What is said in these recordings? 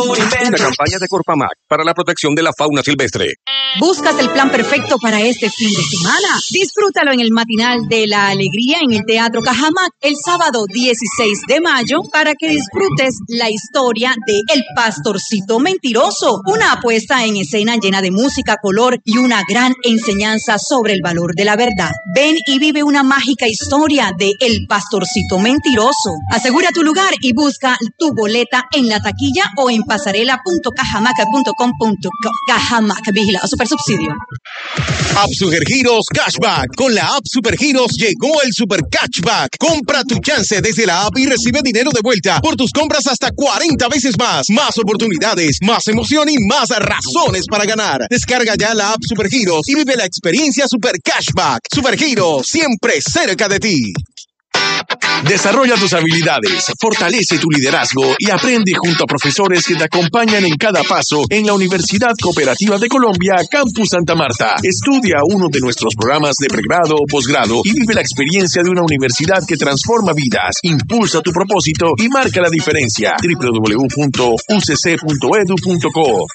Una campaña de Corpamac para la protección de la fauna silvestre. ¿Buscas el plan perfecto para este fin de semana? Disfrútalo en el matinal de la alegría en el Teatro Cajamac el sábado 16 de mayo para que disfrutes la historia de El Pastorcito Mentiroso, una apuesta en escena llena de música, color y una gran enseñanza sobre el valor de la verdad. Ven y vive una mágica historia de El Pastorcito Mentiroso. Asegura tu lugar y busca tu boleta en la taquilla o en pasarela.cajamac.com.co. Cajamac, vigilado Supersubsidio. App Supergiros Cashback. Con la App Supergiros llegó el Super Cashback. Compra tu chance desde la app y recibe dinero de vuelta por tus compras hasta 40 veces más. Más oportunidades, más emoción y más razones para ganar. Descarga ya la App Supergiros y vive la experiencia Super Cashback. Supergiros, siempre cerca de ti. Desarrolla tus habilidades, fortalece tu liderazgo y aprende junto a profesores que te acompañan en cada paso en la Universidad Cooperativa de Colombia, Campus Santa Marta. Estudia uno de nuestros programas de pregrado o posgrado y vive la experiencia de una universidad que transforma vidas, impulsa tu propósito y marca la diferencia. www.ucc.edu.co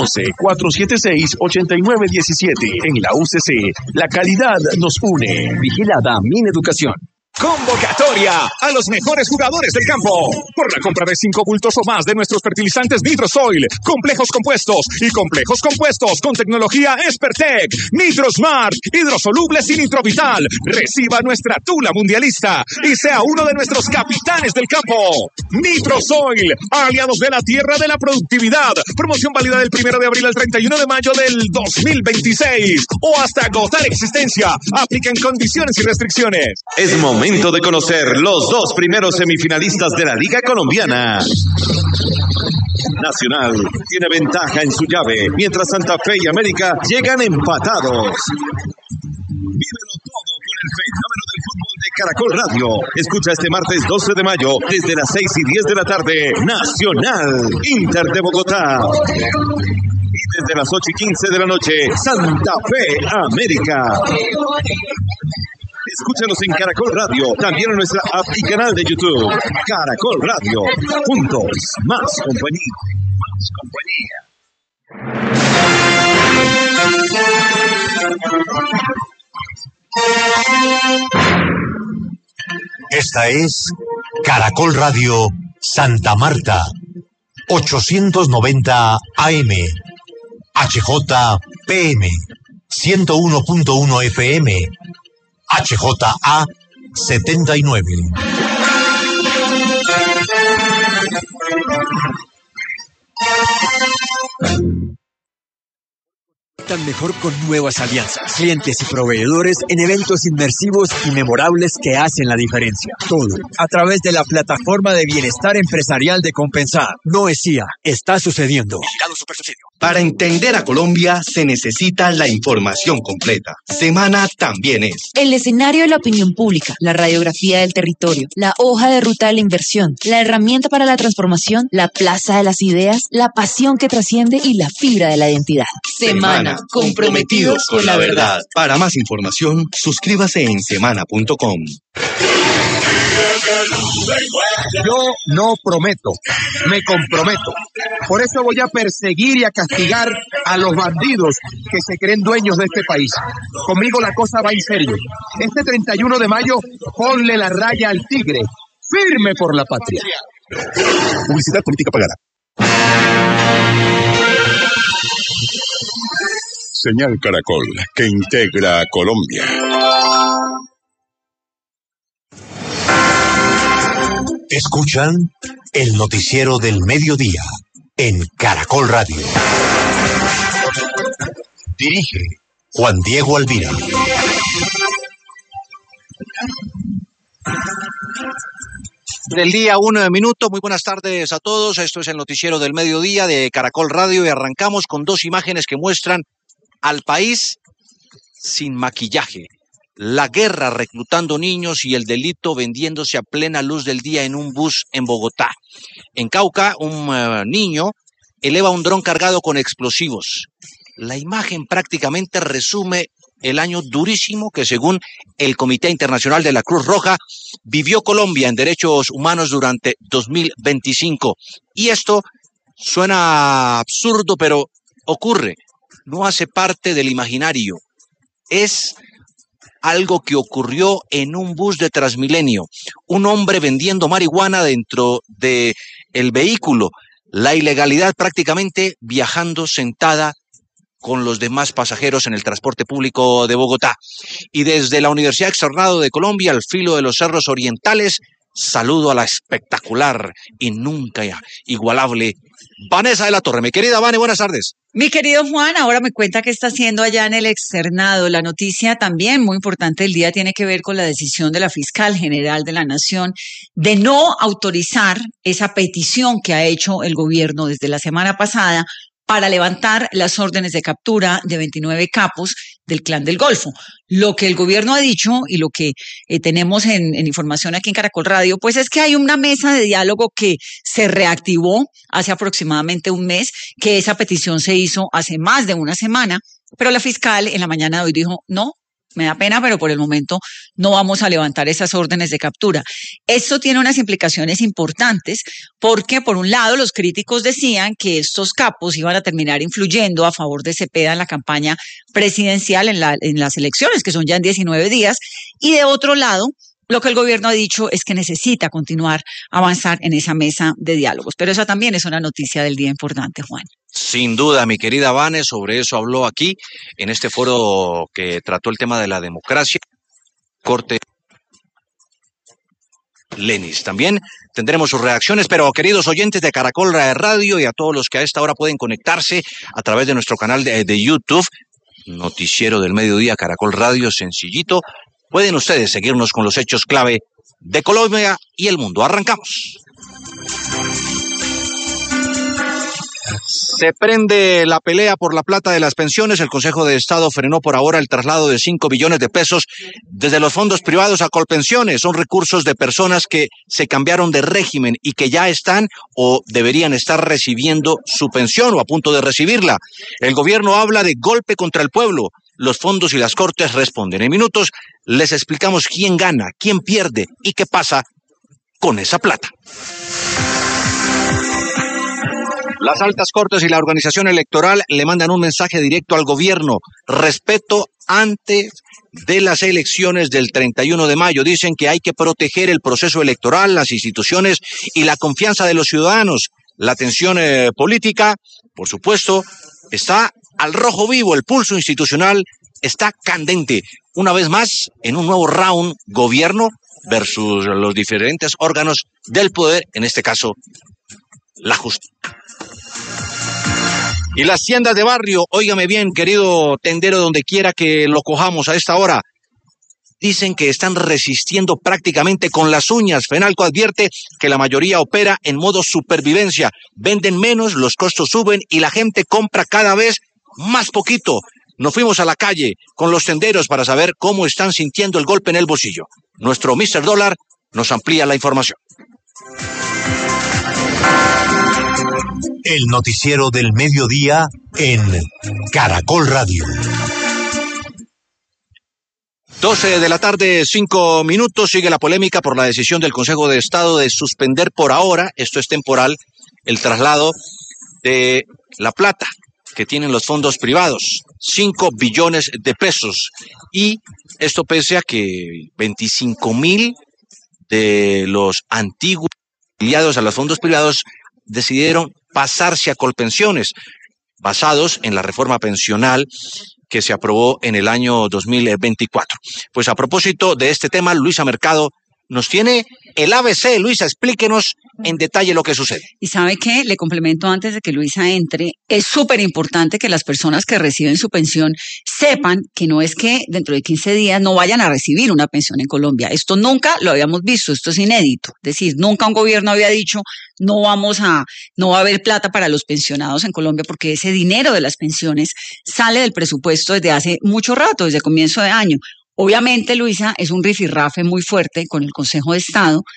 311-476-8917. En la UCC, la calidad nos une. Vigilada Mineducación. Convocatoria a los mejores jugadores del campo. Por la compra de 5 bultos o más de nuestros fertilizantes Nitrosoil, complejos compuestos y complejos compuestos con tecnología Espertec, Nitrosmart, hidrosolubles y Nitrovital. Reciba nuestra tula mundialista y sea uno de nuestros capitanes del campo. Nitrosoil, aliados de la tierra de la productividad. Promoción válida del 1 de abril al 31 de mayo del 2026 o hasta agotar existencia. Aplican condiciones y restricciones. Es momento de conocer los 2 primeros semifinalistas de la Liga Colombiana. Nacional tiene ventaja en su llave, mientras Santa Fe y América llegan empatados. Vívelo todo con el fenómeno del fútbol de Caracol Radio. Escucha este martes 12 de mayo desde las 6:10 de la tarde. Nacional, Inter de Bogotá. Y desde las 8:15 de la noche, Santa Fe, América. Escúchanos en Caracol Radio, también en nuestra app y canal de YouTube. Caracol Radio, juntos, más compañía, más compañía. Esta es Caracol Radio Santa Marta, 890 AM, HJPM, 101.1 FM, HJA 79. Tan mejor con nuevas alianzas, clientes y proveedores en eventos inmersivos y memorables que hacen la diferencia. Todo a través de la plataforma de bienestar empresarial de Compensar. No es IA, está sucediendo. Para entender a Colombia se necesita la información completa. Semana también es el escenario de la opinión pública, la radiografía del territorio, la hoja de ruta de la inversión, la herramienta para la transformación, la plaza de las ideas, la pasión que trasciende y la fibra de la identidad. Semana, comprometidos con la verdad. Para más información, suscríbase en semana.com. Yo no prometo, me comprometo. Por eso voy a perseguir y a castigar a los bandidos que se creen dueños de este país. Conmigo la cosa va en serio. Este 31 de mayo, ponle la raya al tigre. Firme por la patria. Publicidad política pagada. Señal Caracol, que integra a Colombia. Escuchan el noticiero del mediodía en Caracol Radio. Dirige Juan Diego Alvira. Del día 1 minuto, muy buenas tardes a todos. Esto es el noticiero del mediodía de Caracol Radio y arrancamos con 2 imágenes que muestran al país sin maquillaje. La guerra reclutando niños y el delito vendiéndose a plena luz del día en un bus en Bogotá. En Cauca, un niño eleva un dron cargado con explosivos. La imagen prácticamente resume el año durísimo que, según el Comité Internacional de la Cruz Roja, vivió Colombia en derechos humanos durante 2025. Y esto Suena absurdo, pero ocurre. No hace parte del imaginario. Es algo que ocurrió en un bus de Transmilenio. Un hombre vendiendo marihuana dentro del vehículo. La ilegalidad prácticamente viajando sentada con los demás pasajeros en el transporte público de Bogotá. Y desde la Universidad Externado de Colombia, al filo de los cerros orientales, saludo a la espectacular y nunca igualable Vanessa de la Torre. Mi querida Vane, buenas tardes. Mi querido Juan, ahora me cuenta qué está haciendo allá en el externado. La noticia también muy importante del día tiene que ver con la decisión de la fiscal general de la Nación de no autorizar esa petición que ha hecho el gobierno desde la semana pasada para levantar las órdenes de captura de 29 capos del Clan del Golfo. Lo que el gobierno ha dicho y lo que tenemos en información aquí en Caracol Radio, pues es que hay una mesa de diálogo que se reactivó hace aproximadamente un mes, que esa petición se hizo hace más de una semana, pero la fiscal en la mañana de hoy dijo, no, me da pena, pero por el momento no vamos a levantar esas órdenes de captura. Esto tiene unas implicaciones importantes porque, por un lado, los críticos decían que estos capos iban a terminar influyendo a favor de Cepeda en la campaña presidencial en las elecciones, que son ya en 19 días, y de otro lado, lo que el gobierno ha dicho es que necesita continuar a avanzar en esa mesa de diálogos. Pero esa también es una noticia del día importante, Juan. Sin duda, mi querida Vane, sobre eso habló aquí, en este foro que trató el tema de la democracia, Corte Lenis. También tendremos sus reacciones, pero queridos oyentes de Caracol Radio y a todos los que a esta hora pueden conectarse a través de nuestro canal de YouTube, Noticiero del Mediodía, Caracol Radio, sencillito, pueden ustedes seguirnos con los hechos clave de Colombia y el mundo. Arrancamos. Se prende la pelea por la plata de las pensiones. El Consejo de Estado frenó por ahora el traslado de 5 billones de pesos desde los fondos privados a Colpensiones. Son recursos de personas que se cambiaron de régimen y que ya están o deberían estar recibiendo su pensión o a punto de recibirla. El gobierno habla de golpe contra el pueblo. Los fondos y las cortes responden. En minutos les explicamos quién gana, quién pierde y qué pasa con esa plata. Las altas cortes y la organización electoral le mandan un mensaje directo al gobierno. Respeto antes de las elecciones del 31 de mayo. Dicen que hay que proteger el proceso electoral, las instituciones y la confianza de los ciudadanos. La tensión política, por supuesto, está al rojo vivo. El pulso institucional está candente. Una vez más, en un nuevo round, gobierno versus los diferentes órganos del poder, en este caso, la justicia. Y las tiendas de barrio, óigame bien, querido tendero, donde quiera que lo cojamos a esta hora, dicen que están resistiendo prácticamente con las uñas. Fenalco advierte que la mayoría opera en modo supervivencia. Venden menos, los costos suben y la gente compra cada vez más poquito. Nos fuimos a la calle con los tenderos para saber cómo están sintiendo el golpe en el bolsillo. Nuestro Mr. Dólar nos amplía la información. El noticiero del mediodía en Caracol Radio. 12 de la tarde, 5 minutos. Sigue la polémica por la decisión del Consejo de Estado de suspender por ahora, esto es temporal, el traslado de la plata que tienen los fondos privados, 5 billones de pesos. Y esto pese a que 25,000 de los antiguos afiliados a los fondos privados decidieron pasarse a Colpensiones, basados en la reforma pensional que se aprobó en el año 2024. Pues a propósito de este tema, Luisa Mercado nos tiene el ABC. Luisa, explíquenos en detalle lo que sucede. Y ¿sabe qué? Le complemento antes de que Luisa entre. Es súper importante que las personas que reciben su pensión sepan que no es que dentro de 15 días no vayan a recibir una pensión en Colombia. Esto nunca lo habíamos visto, esto es inédito. Es decir, nunca un gobierno había dicho no va a haber plata para los pensionados en Colombia, porque ese dinero de las pensiones sale del presupuesto desde hace mucho rato, desde comienzo de año. Obviamente, Luisa, es un rifirrafe muy fuerte con el Consejo de Estado,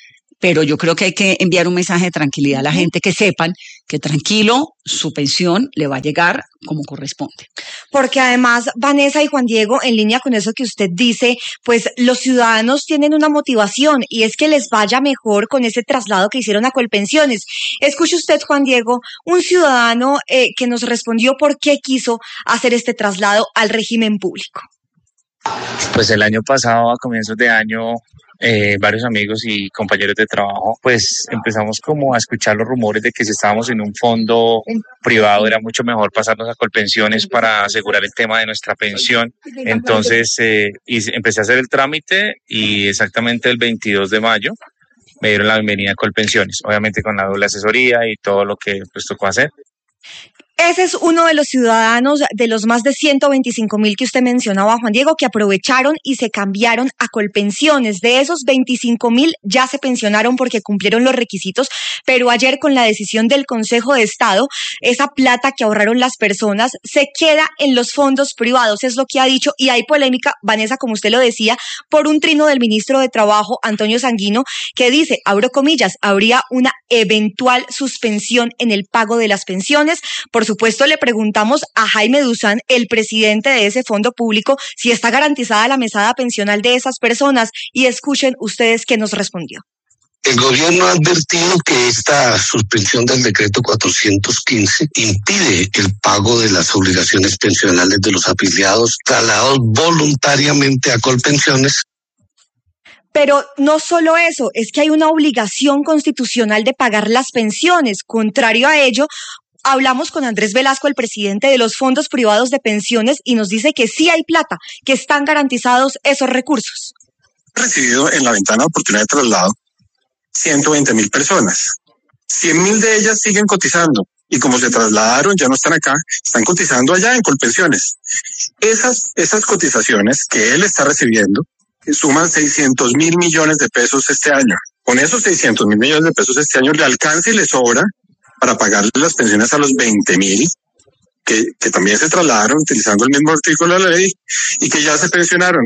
pero yo creo que hay que enviar un mensaje de tranquilidad a la gente, que sepan que tranquilo, su pensión le va a llegar como corresponde. Porque además, Vanessa y Juan Diego, en línea con eso que usted dice, pues los ciudadanos tienen una motivación y es que les vaya mejor con ese traslado que hicieron a Colpensiones. Escuche usted, Juan Diego, un ciudadano que nos respondió por qué quiso hacer este traslado al régimen público. Pues el año pasado, a comienzos de año, varios amigos y compañeros de trabajo, pues empezamos como a escuchar los rumores de que si estábamos en un fondo privado era mucho mejor pasarnos a Colpensiones para asegurar el tema de nuestra pensión. Entonces empecé a hacer el trámite y exactamente el 22 de mayo me dieron la bienvenida a Colpensiones, obviamente con la doble asesoría y todo lo que pues tocó hacer. Ese es uno de los ciudadanos de los más de 125,000 que usted mencionaba, Juan Diego, que aprovecharon y se cambiaron a Colpensiones. De esos 25,000 ya se pensionaron porque cumplieron los requisitos, pero ayer con la decisión del Consejo de Estado, esa plata que ahorraron las personas se queda en los fondos privados, es lo que ha dicho, y hay polémica, Vanessa, como usted lo decía, por un trino del ministro de Trabajo, Antonio Sanguino, que dice, abro comillas, habría una eventual suspensión en el pago de las pensiones. Por supuesto, le preguntamos a Jaime Duzán, el presidente de ese fondo público, si está garantizada la mesada pensional de esas personas, y escuchen ustedes qué nos respondió. El gobierno ha advertido que esta suspensión del decreto 415 impide el pago de las obligaciones pensionales de los afiliados trasladados voluntariamente a Colpensiones. Pero no solo eso, es que hay una obligación constitucional de pagar las pensiones. Contrario a ello, hablamos con Andrés Velasco, el presidente de los fondos privados de pensiones, y nos dice que sí hay plata, que están garantizados esos recursos. He recibido en la ventana de oportunidad de traslado 120,000 personas. 100,000 de ellas siguen cotizando y como se trasladaron, ya no están acá, están cotizando allá en Colpensiones. Esas cotizaciones que él está recibiendo suman 600,000 millones de pesos este año. Con esos 600,000 millones de pesos este año le alcanza y le sobra para pagarle las pensiones a los 20,000 que también se trasladaron utilizando el mismo artículo de la ley y que ya se pensionaron.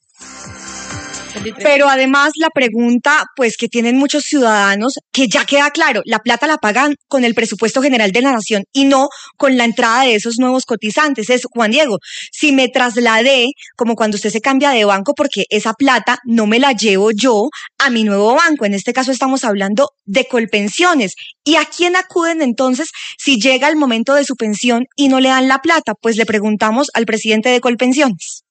Pero además la pregunta, pues que tienen muchos ciudadanos, que ya queda claro, la plata la pagan con el presupuesto general de la nación y no con la entrada de esos nuevos cotizantes. Es, Juan Diego, si me trasladé, como cuando usted se cambia de banco, porque esa plata no me la llevo yo a mi nuevo banco. En este caso estamos hablando de Colpensiones. ¿Y a quién acuden entonces si llega el momento de su pensión y no le dan la plata? Pues le preguntamos al presidente de Colpensiones.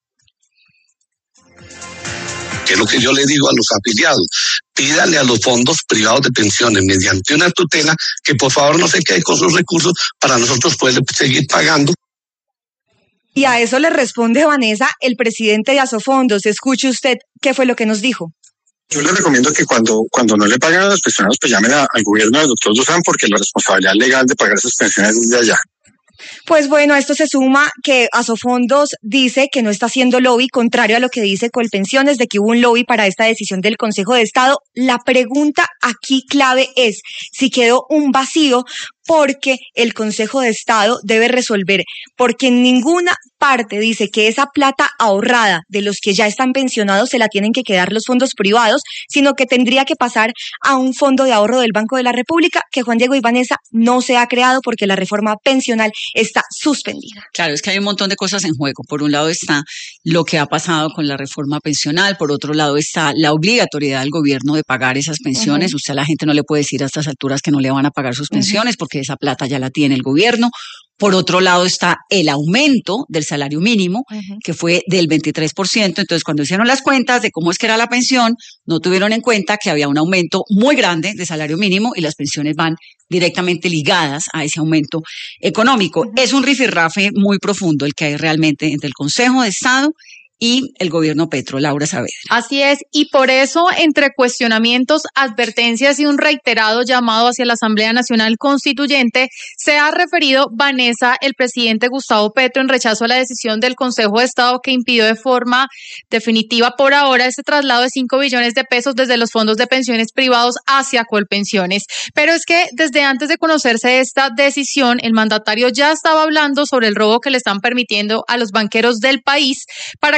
Que es lo que yo le digo a los afiliados, pídale a los fondos privados de pensiones mediante una tutela que por favor no se quede con sus recursos para nosotros poder seguir pagando. Y a eso le responde Vanessa, el presidente de Asofondos. Escuche usted qué fue lo que nos dijo. Yo les recomiendo que cuando no le pagan a las pensiones, pues llamen al gobierno del doctor Duzán, porque la responsabilidad legal de pagar esas pensiones es de allá. Pues bueno, a esto se suma que Asofondos dice que no está haciendo lobby, contrario a lo que dice Colpensiones, de que hubo un lobby para esta decisión del Consejo de Estado. La pregunta aquí clave es si quedó un vacío, porque el Consejo de Estado debe resolver, porque en ninguna parte dice que esa plata ahorrada de los que ya están pensionados se la tienen que quedar los fondos privados, sino que tendría que pasar a un fondo de ahorro del Banco de la República, que Juan Diego y Vanessa no se ha creado porque la reforma pensional está suspendida. Claro, es que hay un montón de cosas en juego. Por un lado está lo que ha pasado con la reforma pensional, por otro lado está la obligatoriedad del gobierno de pagar esas pensiones. Usted a la gente no le puede decir a estas alturas que no le van a pagar sus pensiones porque esa plata ya la tiene el gobierno. Por otro lado está el aumento del salario mínimo, que fue del 23%. Entonces, cuando hicieron las cuentas de cómo es que era la pensión, no tuvieron en cuenta que había un aumento muy grande de salario mínimo y las pensiones van directamente ligadas a ese aumento económico. Es un rifirrafe muy profundo el que hay realmente entre el Consejo de Estado y el gobierno Petro. Laura Saavedra. Así es, y por eso, entre cuestionamientos, advertencias y un reiterado llamado hacia la Asamblea Nacional Constituyente, se ha referido Vanessa, el presidente Gustavo Petro, en rechazo a la decisión del Consejo de Estado que impidió de forma definitiva por ahora ese traslado de 5 billones de pesos desde los fondos de pensiones privados hacia Colpensiones. Pero es que desde antes de conocerse esta decisión, el mandatario ya estaba hablando sobre el robo que le están permitiendo a los banqueros del país para que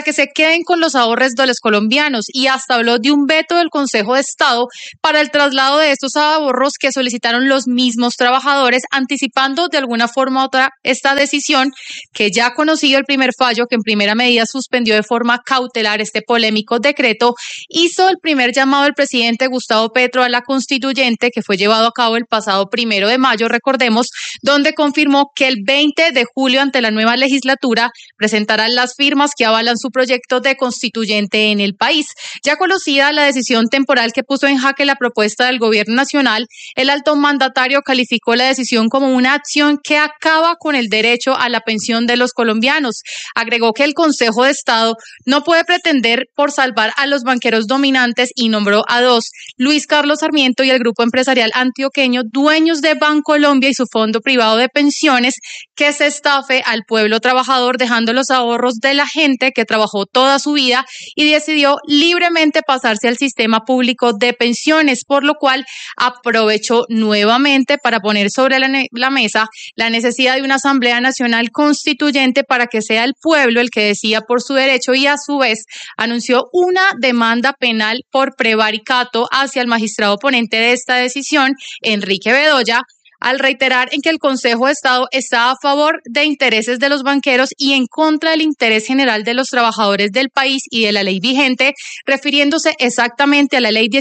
que se queden con los ahorros de los colombianos y hasta habló de un veto del Consejo de Estado para el traslado de estos ahorros que solicitaron los mismos trabajadores, anticipando de alguna forma u otra esta decisión, que ya ha conocido el primer fallo, que en primera medida suspendió de forma cautelar este polémico decreto. Hizo el primer llamado el presidente Gustavo Petro a la constituyente, que fue llevado a cabo el pasado 1 de mayo, recordemos, donde confirmó que el 20 de julio ante la nueva legislatura presentarán las firmas que avalan su proyecto de constituyente en el país. Ya conocida la decisión temporal que puso en jaque la propuesta del gobierno nacional, el alto mandatario calificó la decisión como una acción que acaba con el derecho a la pensión de los colombianos. Agregó que el Consejo de Estado no puede pretender por salvar a los banqueros dominantes y nombró a 2, Luis Carlos Sarmiento y el grupo empresarial antioqueño, dueños de Bancolombia y su fondo privado de pensiones, que se estafe al pueblo trabajador dejando los ahorros de la gente que trabajó toda su vida y decidió libremente pasarse al sistema público de pensiones, por lo cual aprovechó nuevamente para poner sobre la mesa la necesidad de una Asamblea Nacional Constituyente para que sea el pueblo el que decida por su derecho, y a su vez anunció una demanda penal por prevaricato hacia el magistrado ponente de esta decisión, Enrique Bedoya, al reiterar en que el Consejo de Estado está a favor de intereses de los banqueros y en contra del interés general de los trabajadores del país y de la ley vigente, refiriéndose exactamente a la ley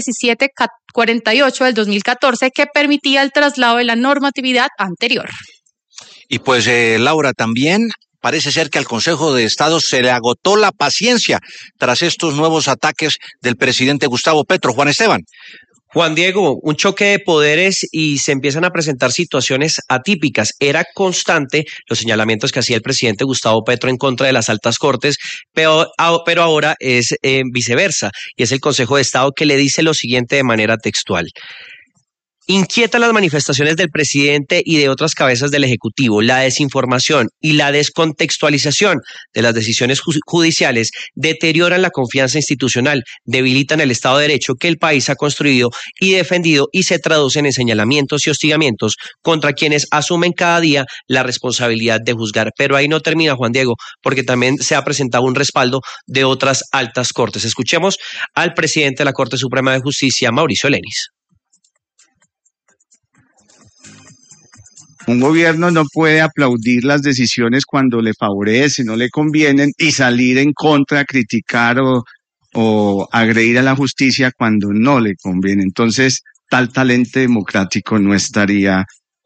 1748 del 2014 que permitía el traslado de la normatividad anterior. Y pues, Laura, también parece ser que al Consejo de Estado se le agotó la paciencia tras estos nuevos ataques del presidente Gustavo Petro. Juan Esteban. Juan Diego, un choque de poderes y se empiezan a presentar situaciones atípicas. Era constante los señalamientos que hacía el presidente Gustavo Petro en contra de las altas cortes, pero ahora es viceversa, y es el Consejo de Estado que le dice lo siguiente de manera textual. Inquietan las manifestaciones del presidente y de otras cabezas del Ejecutivo. La desinformación y la descontextualización de las decisiones judiciales deterioran la confianza institucional, debilitan el Estado de Derecho que el país ha construido y defendido y se traducen en señalamientos y hostigamientos contra quienes asumen cada día la responsabilidad de juzgar. Pero ahí no termina, Juan Diego, porque también se ha presentado un respaldo de otras altas cortes. Escuchemos al presidente de la Corte Suprema de Justicia, Mauricio Lenis. Un gobierno no puede aplaudir las decisiones cuando le favorecen, no le convienen, y salir en contra, criticar o agredir a la justicia cuando no le conviene. Entonces, tal talento democrático no estaría.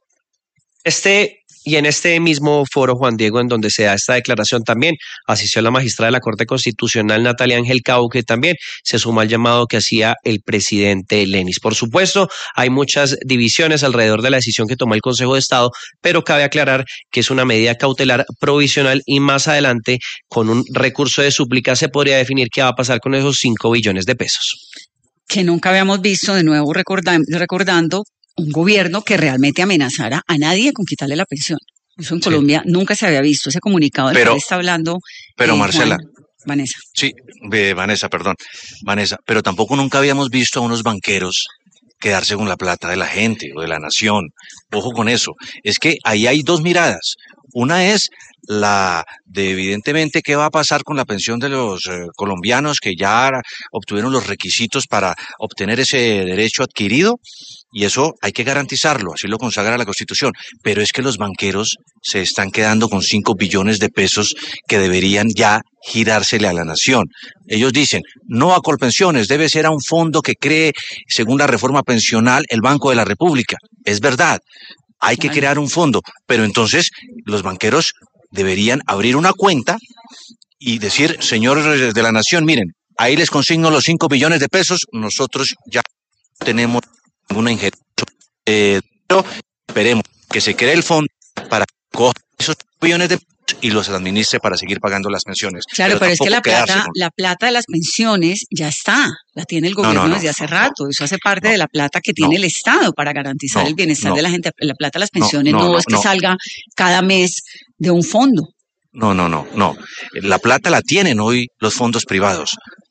Y en este mismo foro, Juan Diego, en donde se da esta declaración, también asistió la magistrada de la Corte Constitucional, Natalia Ángel Cabo, que también se sumó al llamado que hacía el presidente Lenis. Por supuesto, hay muchas divisiones alrededor de la decisión que tomó el Consejo de Estado, pero cabe aclarar que es una medida cautelar provisional y más adelante, con un recurso de súplica, se podría definir qué va a pasar con esos 5 billones de pesos. Que nunca habíamos visto, de nuevo recordando, un gobierno que realmente amenazara a nadie con quitarle la pensión. Eso en Colombia nunca se había visto. Ese comunicado del que está hablando. Pero Marcela. Vanessa. Sí, Vanessa, pero tampoco nunca habíamos visto a unos banqueros quedarse con la plata de la gente o de la nación. Ojo con eso. Es que ahí hay dos miradas. Una es la de evidentemente qué va a pasar con la pensión de los colombianos que ya obtuvieron los requisitos para obtener ese derecho adquirido, y eso hay que garantizarlo, así lo consagra la Constitución. Pero es que los banqueros se están quedando con 5 billones de pesos que deberían ya girársele a la nación. Ellos dicen, no a Colpensiones, debe ser a un fondo que cree, según la reforma pensional, el Banco de la República. Es verdad, hay que crear un fondo, pero entonces los banqueros deberían abrir una cuenta y decir, señores de la nación, miren, ahí les consigno los 5 billones de pesos, nosotros ya tenemos una injerencia, pero esperemos que se cree el fondo para coger esos billones de pesos y los administre para seguir pagando las pensiones. Claro, pero es que la plata de las pensiones ya está, la tiene el gobierno desde hace rato. Eso hace parte de la plata que tiene el Estado para garantizar el bienestar de la gente. La plata de las pensiones no es que salga cada mes de un fondo. No. La plata la tienen hoy los fondos privados.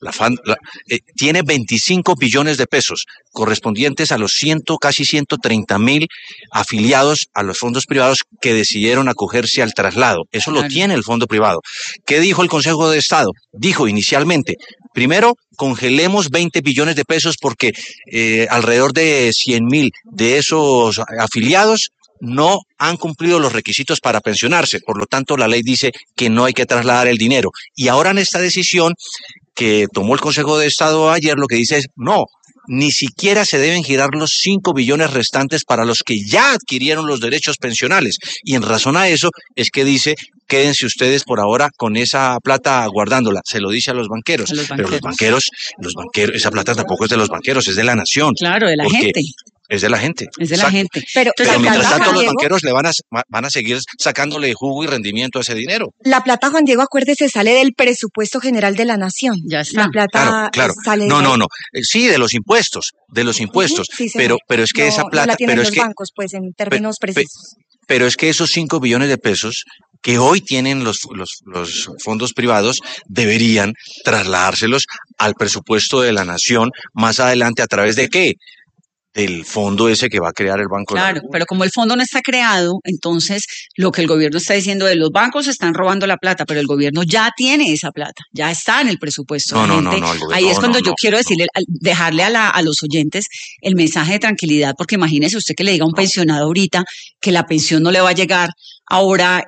tiene 25 billones de pesos correspondientes a los casi 130.000 afiliados a los fondos privados que decidieron acogerse al traslado. Eso lo tiene el fondo privado. ¿Qué dijo el Consejo de Estado? Dijo inicialmente, primero, congelemos 20 billones de pesos porque alrededor de 100.000 de esos afiliados no han cumplido los requisitos para pensionarse. Por lo tanto, la ley dice que no hay que trasladar el dinero. Y ahora en esta decisión que tomó el Consejo de Estado ayer, lo que dice es, no, ni siquiera se deben girar los 5 billones restantes para los que ya adquirieron los derechos pensionales. Y en razón a eso es que dice, quédense ustedes por ahora con esa plata guardándola. Se lo dice a los banqueros. Pero los banqueros, esa plata tampoco es de los banqueros, es de la nación. Claro, de la gente. Es de la gente. Es de la gente. Pero mientras tanto los banqueros le van a seguir sacándole jugo y rendimiento a ese dinero. La plata, Juan Diego, acuérdese, sale del presupuesto general de la nación. Ya está. La plata claro. sale No. Sí, de los impuestos. Sí, pero es que esa plata... la tienen pero los es que, bancos, pues, en términos precisos. Pero es que esos 5 billones de pesos que hoy tienen los fondos privados deberían trasladárselos al presupuesto de la nación más adelante. ¿A través de qué? Del fondo ese que va a crear el Banco. Claro, pero como el fondo no está creado, entonces lo que el gobierno está diciendo es los bancos están robando la plata, pero el gobierno ya tiene esa plata, ya está en el presupuesto. No, ahí es cuando yo quiero decirle, dejarle a los oyentes el mensaje de tranquilidad, porque imagínese usted que le diga a un pensionado ahorita que la pensión no le va a llegar ahora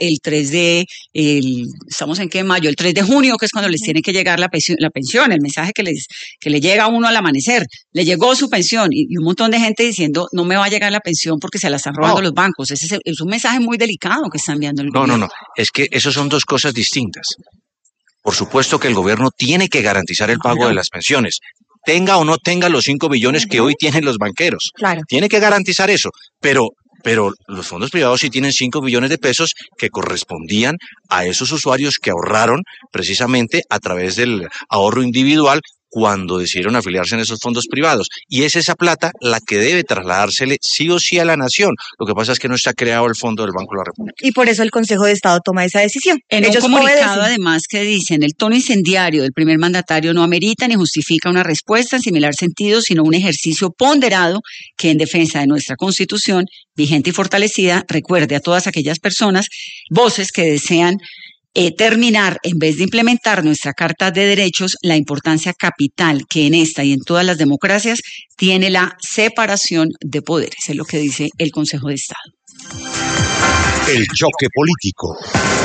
¿estamos en qué? Mayo, el 3 de junio, que es cuando les tiene que llegar la pensión, el mensaje que le llega a uno al amanecer, le llegó su pensión y un montón de gente diciendo no me va a llegar la pensión porque se la están robando los bancos. Ese es un mensaje muy delicado que está enviando el gobierno. No, es que esos son dos cosas distintas. Por supuesto que el gobierno tiene que garantizar el pago de las pensiones, tenga o no tenga los 5 billones que hoy tienen los banqueros. Claro. Tiene que garantizar eso, pero los fondos privados sí tienen 5 billones de pesos que correspondían a esos usuarios que ahorraron precisamente a través del ahorro individual cuando decidieron afiliarse en esos fondos privados. Y es esa plata la que debe trasladársele sí o sí a la nación. Lo que pasa es que no está creado el fondo del Banco de la República. Y por eso el Consejo de Estado toma esa decisión. Ellos un comunicado además que dicen, el tono incendiario del primer mandatario no amerita ni justifica una respuesta en similar sentido, sino un ejercicio ponderado que en defensa de nuestra Constitución, vigente y fortalecida, recuerde a todas aquellas personas, voces que desean terminar, en vez de implementar nuestra Carta de Derechos, la importancia capital que en esta y en todas las democracias tiene la separación de poderes. Es lo que dice el Consejo de Estado. El choque político.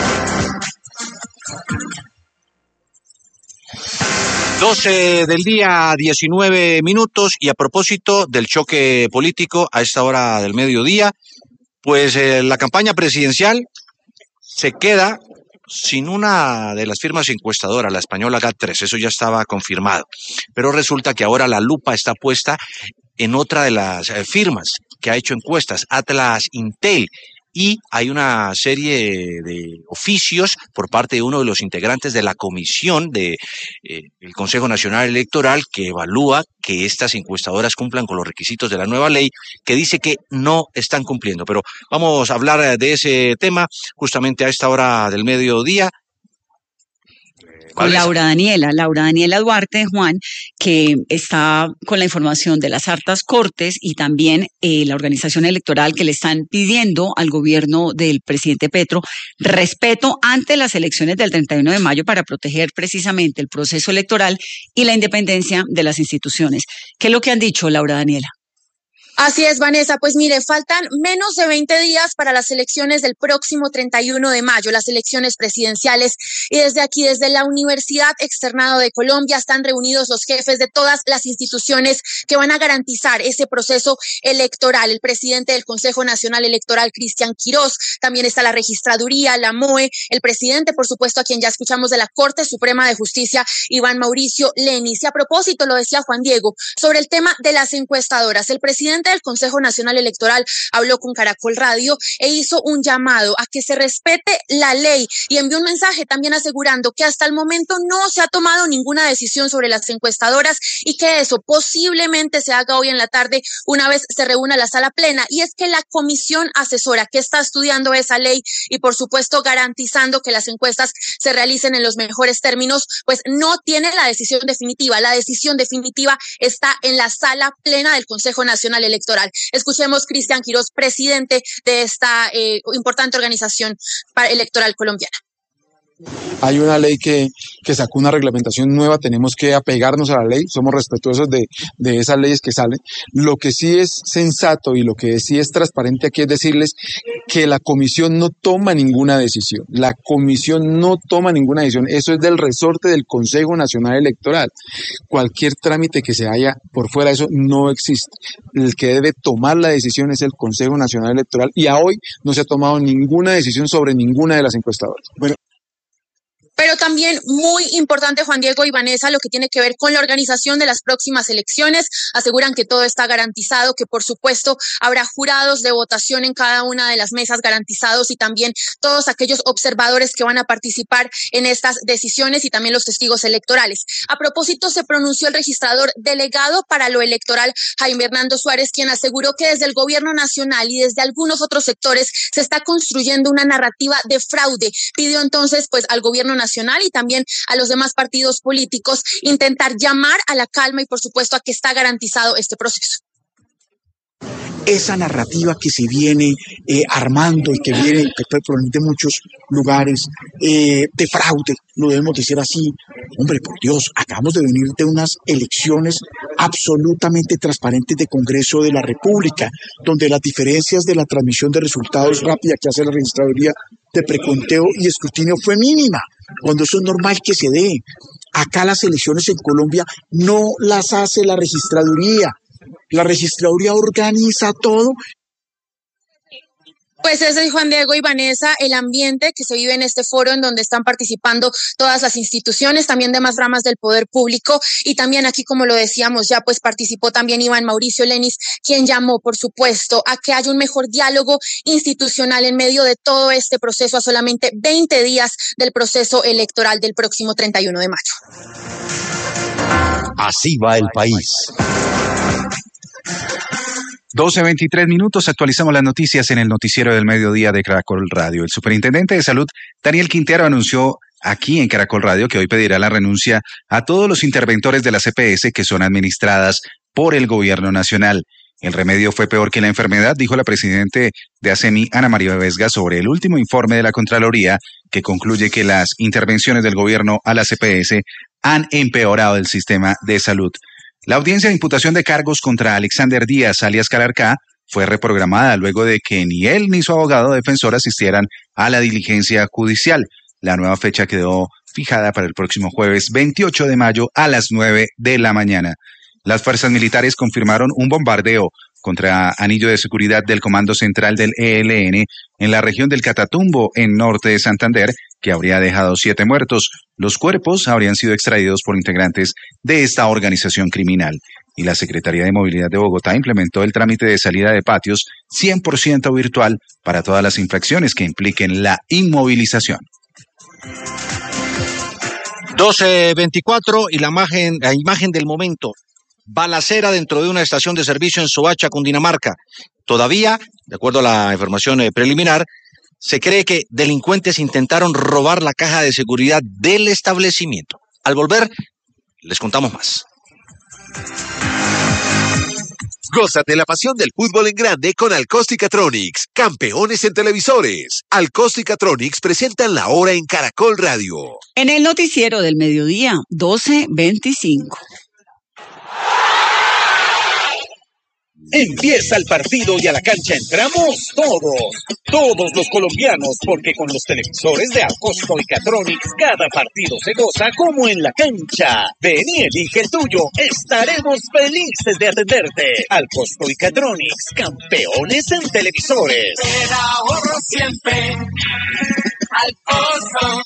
Del día, 19 minutos, y a propósito del choque político a esta hora del mediodía, pues la campaña presidencial se queda sin una de las firmas encuestadoras, la española GAT3, eso ya estaba confirmado. Pero resulta que ahora la lupa está puesta en otra de las firmas que ha hecho encuestas, Atlas Intel, y hay una serie de oficios por parte de uno de los integrantes de la comisión del Consejo Nacional Electoral que evalúa que estas encuestadoras cumplan con los requisitos de la nueva ley, que dice que no están cumpliendo. Pero vamos a hablar de ese tema justamente a esta hora del mediodía. Con Laura Daniela Duarte, Juan, que está con la información de las hartas cortes y también la organización electoral que le están pidiendo al gobierno del presidente Petro respeto ante las elecciones del 31 de mayo para proteger precisamente el proceso electoral y la independencia de las instituciones. ¿Qué es lo que han dicho, Laura Daniela? Así es, Vanessa. Pues mire, faltan menos de 20 días para las elecciones del próximo 31 de mayo, las elecciones presidenciales. Y desde aquí, desde la Universidad Externado de Colombia, están reunidos los jefes de todas las instituciones que van a garantizar ese proceso electoral. El presidente del Consejo Nacional Electoral, Cristian Quirós, también está la Registraduría, la MOE, el presidente, por supuesto, a quien ya escuchamos, de la Corte Suprema de Justicia, Iván Mauricio Lenis. Y a propósito, lo decía Juan Diego, sobre el tema de las encuestadoras, el presidente presidente del Consejo Nacional Electoral habló con Caracol Radio e hizo un llamado a que se respete la ley y envió un mensaje también asegurando que hasta el momento no se ha tomado ninguna decisión sobre las encuestadoras y que eso posiblemente se haga hoy en la tarde una vez se reúna la sala plena. Y es que la comisión asesora que está estudiando esa ley y por supuesto garantizando que las encuestas se realicen en los mejores términos, pues no tiene la decisión definitiva. La decisión definitiva está en la sala plena del Consejo Nacional Electoral. Escuchemos Cristian Quirós, presidente de esta importante organización electoral colombiana. Hay una ley que sacó una reglamentación nueva, tenemos que apegarnos a la ley, somos respetuosos de esas leyes que salen. Lo que sí es sensato y lo que sí es transparente aquí es decirles que la comisión no toma ninguna decisión. La comisión no toma ninguna decisión, eso es del resorte del Consejo Nacional Electoral. Cualquier trámite que se haya por fuera de eso no existe. El que debe tomar la decisión es el Consejo Nacional Electoral y a hoy no se ha tomado ninguna decisión sobre ninguna de las encuestadoras. Bueno. Pero también muy importante, Juan Diego y Vanessa, lo que tiene que ver con la organización de las próximas elecciones. Aseguran que todo está garantizado, que por supuesto habrá jurados de votación en cada una de las mesas garantizados y también todos aquellos observadores que van a participar en estas decisiones y también los testigos electorales. A propósito, se pronunció el registrador delegado para lo electoral, Jaime Hernando Suárez, quien aseguró que desde el gobierno nacional y desde algunos otros sectores se está construyendo una narrativa de fraude. Pidió entonces pues al gobierno nacional y también a los demás partidos políticos intentar llamar a la calma y por supuesto a que está garantizado este proceso. Esa narrativa que se viene armando y que viene de muchos lugares de fraude, lo debemos decir así. Hombre, por Dios, acabamos de venir de unas elecciones absolutamente transparentes de Congreso de la República, donde las diferencias de la transmisión de resultados rápida que hace la registraduría de preconteo y escrutinio fue mínima, cuando eso es normal que se dé. Acá las elecciones en Colombia no las hace la registraduría. La registraduría organiza todo. Pues ese es, Juan Diego y Vanessa, el ambiente que se vive en este foro en donde están participando todas las instituciones, también demás ramas del poder público y también aquí, como lo decíamos ya, pues participó también Iván Mauricio Lenis, quien llamó, por supuesto, a que haya un mejor diálogo institucional en medio de todo este proceso a solamente 20 días del proceso electoral del próximo 31 de mayo. Así va el país. 12:23 minutos, actualizamos las noticias en el noticiero del mediodía de Caracol Radio. El superintendente de salud, Daniel Quintero, anunció aquí en Caracol Radio que hoy pedirá la renuncia a todos los interventores de las EPS que son administradas por el gobierno nacional. El remedio fue peor que la enfermedad, dijo la presidente de ASEMI, Ana María Vesga, sobre el último informe de la Contraloría que concluye que las intervenciones del gobierno a las EPS han empeorado el sistema de salud. La audiencia de imputación de cargos contra Alexander Díaz, alias Calarcá, fue reprogramada luego de que ni él ni su abogado defensor asistieran a la diligencia judicial. La nueva fecha quedó fijada para el próximo jueves 28 de mayo a las 9 de la mañana. Las fuerzas militares confirmaron un bombardeo contra anillo de seguridad del Comando Central del ELN en la región del Catatumbo, en norte de Santander, que habría dejado 7 muertos. Los cuerpos habrían sido extraídos por integrantes de esta organización criminal. Y la Secretaría de Movilidad de Bogotá implementó el trámite de salida de patios 100% virtual para todas las infracciones que impliquen la inmovilización. 12:24 y la imagen del momento. Balacera dentro de una estación de servicio en Soacha, Cundinamarca. Todavía, de acuerdo a la información preliminar, se cree que delincuentes intentaron robar la caja de seguridad del establecimiento. Al volver, les contamos más. Gózate la pasión del fútbol en grande con Alcosticatronics, campeones en televisores. Alcosticatronics presentan la hora en Caracol Radio. En el noticiero del mediodía, 12:25. Empieza el partido y a la cancha entramos todos los colombianos, porque con los televisores de Alcosticatronics cada partido se goza como en la cancha. Ven y elige el tuyo, estaremos felices de atenderte. Alcosticatronics, campeones en televisores. El ahorro siempre, Alcosto.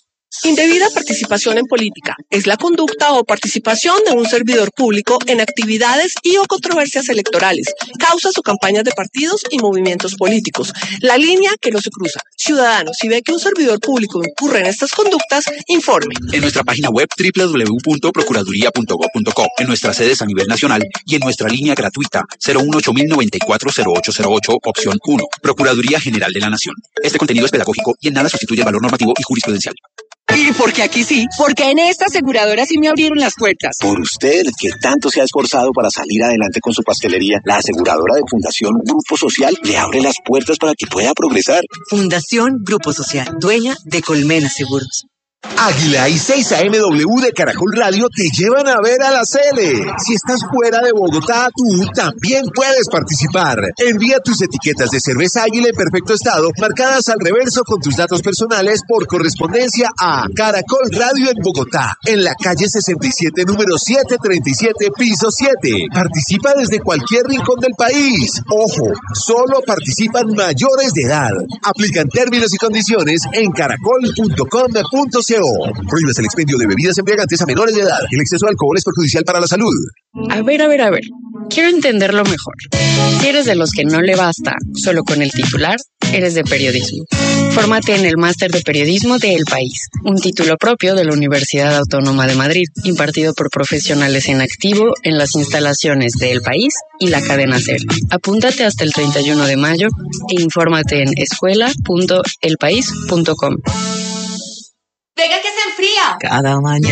Indebida participación en política es la conducta o participación de un servidor público en actividades y o controversias electorales, causas o campañas de partidos y movimientos políticos. La línea que no se cruza. Ciudadano, si ve que un servidor público incurre en estas conductas, informe. En nuestra página web www.procuraduría.gov.co, en nuestras sedes a nivel nacional y en nuestra línea gratuita 018-094-0808, opción 1. Procuraduría General de la Nación. Este contenido es pedagógico y en nada sustituye el valor normativo y jurisprudencial. Y porque aquí sí, porque en esta aseguradora sí me abrieron las puertas. Por usted, que tanto se ha esforzado para salir adelante con su pastelería, la aseguradora de Fundación Grupo Social le abre las puertas para que pueda progresar. Fundación Grupo Social, dueña de Colmena Seguros. Águila y 6AMW de Caracol Radio te llevan a ver a la Cele. Si estás fuera de Bogotá, tú también puedes participar. Envía tus etiquetas de cerveza Águila en perfecto estado, marcadas al reverso con tus datos personales por correspondencia a Caracol Radio en Bogotá, en la calle 67, número 737, piso 7. Participa desde cualquier rincón del país. Ojo, solo participan mayores de edad. Aplican términos y condiciones en caracol.com.co. Prohíbes el expendio de bebidas embriagantes a menores de edad. El exceso de alcohol es perjudicial para la salud. A ver. Quiero entenderlo mejor. Si eres de los que no le basta solo con el titular, eres de periodismo. Fórmate en el Máster de Periodismo de El País, un título propio de la Universidad Autónoma de Madrid, impartido por profesionales en activo en las instalaciones de El País y la cadena SER. Apúntate hasta el 31 de mayo e infórmate en escuela.elpaís.com. Venga que se enfría. Cada mañana